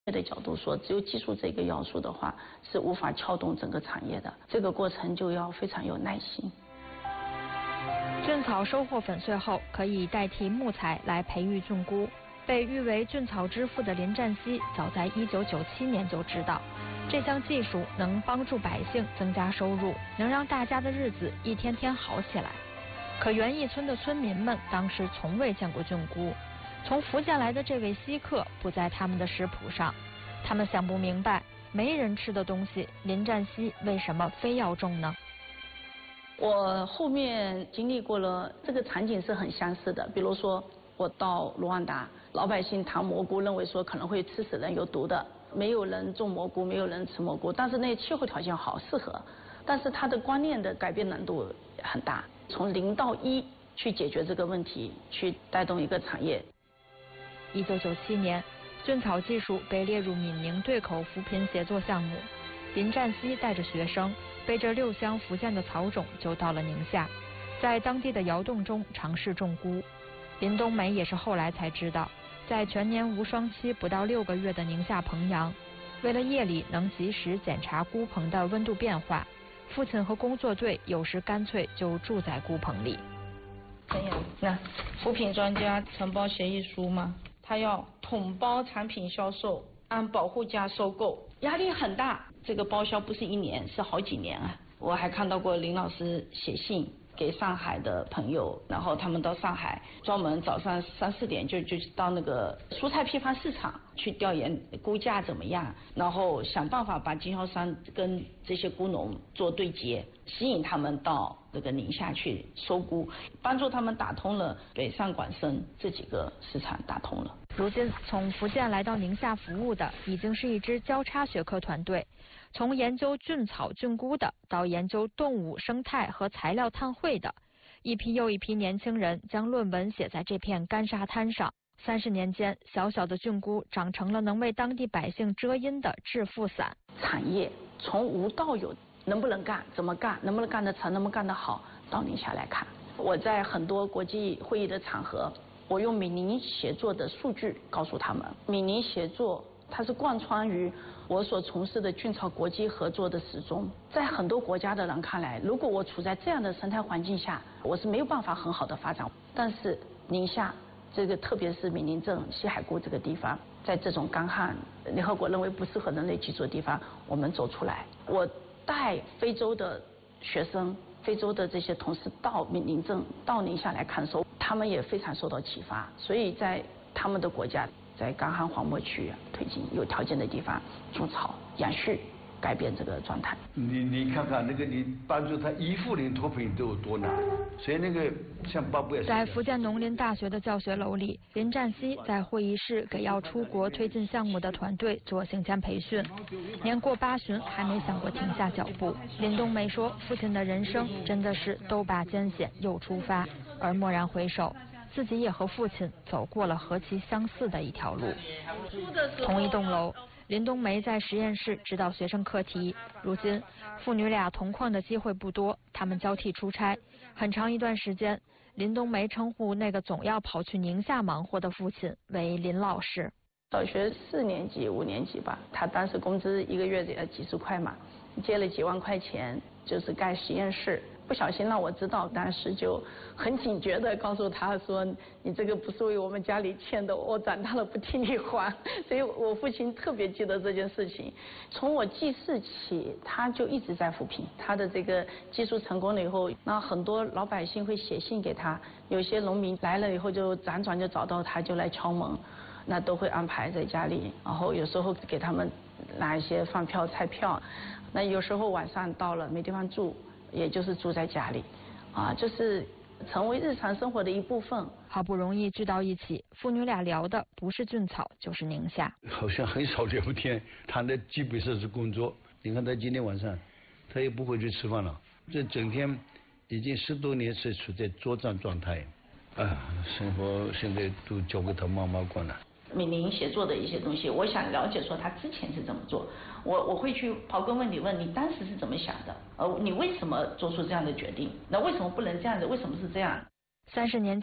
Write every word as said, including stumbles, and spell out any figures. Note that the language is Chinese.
的角度说，只有技术这个要素的话，是无法撬动整个产业的。这个过程就要非常有耐心。 菌草收获粉碎后，可以代替木材来培育菌菇。被誉为菌草之父的林占西，早在一九九七年就知道，这项技术能帮助百姓增加收入，能让大家的日子一天天好起来。可园艺村的村民们当时从未见过菌菇，从福建来的这位稀客不在他们的食谱上，他们想不明白，没人吃的东西，林占西为什么非要种呢？ 我后面经历过了，这个场景是很相似的。比如说，我到卢旺达，老百姓谈蘑菇，认为说可能会吃死人、有毒的，没有人种蘑菇，没有人吃蘑菇。但是那气候条件好，适合，但是它的观念的改变难度很大，从零到一去解决这个问题，去带动一个产业。 一九九七年，菌草技术被列入闽宁对口扶贫协作项目，林占西带着学生，背着六箱福建的草种就到了宁夏，在当地的窑洞中尝试种菇。林冬梅也是后来才知道，在全年无霜期不到六个月的宁夏彭阳，为了夜里能及时检查菇棚的温度变化，父亲和工作队有时干脆就住在菇棚里。 怎样？那扶贫专家承包协议书嘛，他要统包产品销售，按保护价收购，压力很大。这个包销不是一年，是好几年啊。我还看到过林老师写信给上海的朋友，然后他们到上海专门早上三四点就就到那个蔬菜批发市场去调研菇价怎么样，然后想办法把经销商跟这些菇农做对接，吸引他们到这个宁夏去收菇，帮助他们打通了北上广深这几个市场，打通了。 如今从福建来到宁夏服务的已经是一支交叉学科团队，从研究菌草菌菇的到研究动物生态和材料碳汇的，一批又一批年轻人将论文写在这片干沙滩上。三十年间，小小的菌菇长成了能为当地百姓遮阴的致富伞。 产业从无到有，能不能干，怎么干，能不能干得成，能不能干得好，到宁夏来看。我在很多国际会议的场合，我用闽宁协作的数据告诉他们，闽宁协作它是贯穿于我所从事的菌草国际合作的始终。在很多国家的人看来，如果我处在这样的生态环境下，我是没有办法很好的发展。但是宁夏这个，特别是闽宁镇西海固这个地方，在这种干旱，联合国认为不适合人类居住的地方，我们走出来。我带非洲的学生、非洲的这些同事到闽宁镇、到宁夏来看守，他们也非常受到启发，所以在他们的国家，在干旱荒漠区推进有条件的地方种草养畜，改变这个状态。 你你看看那个，你帮助他一户人脱贫都有多难，所以那个像巴布亚。 在福建农林大学的教学楼里，林占西在会议室给要出国推进项目的团队做行前培训。年过八旬还没想过停下脚步。林冬梅说，父亲的人生真的是都把艰险又出发，而蓦然回首，自己也和父亲走过了何其相似的一条路。同一栋楼，林冬梅在实验室指导学生课题。如今父女俩同框的机会不多，他们交替出差。很长一段时间，林冬梅称呼那个总要跑去宁夏忙活的父亲为林老师。 小学四年级、五年级吧，他当时工资一个月也几十块嘛，借了几万块钱，就是盖实验室。不小心让我知道，当时就很警觉的告诉他说，你这个不是为我们家里欠的，我长大了不替你还。所以我父亲特别记得这件事情。从我记事起，他就一直在扶贫。他的这个技术成功了以后，那很多老百姓会写信给他，有些农民来了以后就辗转就找到他，就来敲门，那都会安排在家里，然后有时候给他们拿一些饭票、菜票。那有时候晚上到了没地方住，也就是住在家里，啊，就是成为日常生活的一部分。 好不容易聚到一起，父女俩聊的不是菌草就是宁夏。 好像很少聊天，谈的基本上是工作。你看他今天晚上，他也不会去吃饭了，这整天已经十多年是处在作战状态，啊，生活现在都交给他妈妈管了。 闽宁协作的一些东西，我想了解说他之前是怎么做，我我会去刨根问底，问你当时是怎么想的，呃，你为什么做出这样的决定？那为什么不能这样子？为什么是这样？ 三十年